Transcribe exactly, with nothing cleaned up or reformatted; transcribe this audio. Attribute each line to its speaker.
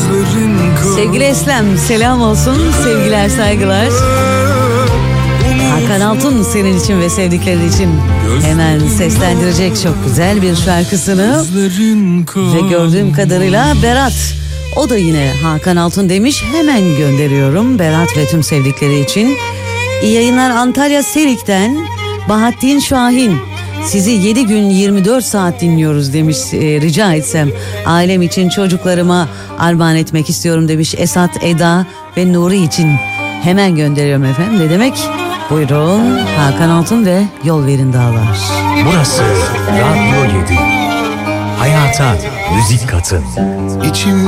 Speaker 1: Sevgili Eslem, selam olsun, sevgiler, saygılar. Hakan Altun senin için ve sevdiklerin için hemen seslendirecek çok güzel bir şarkısını. Ve gördüğüm kadarıyla Berat, o da yine Hakan Altun demiş, hemen gönderiyorum Berat ve tüm sevdikleri için. İyi yayınlar Antalya Serik'ten Bahattin Şahin. Sizi yedi gün yirmi dört saat dinliyoruz demiş, e, rica etsem ailem için, çocuklarıma armağan etmek istiyorum demiş Esat, Eda ve Nuri için. Hemen gönderiyorum efendim. Ne demek? Buyurun, Hakan Altun ve Yol Verin Dağlar.
Speaker 2: Burası Radyo yedi. Hayata müzik katın.
Speaker 3: İçim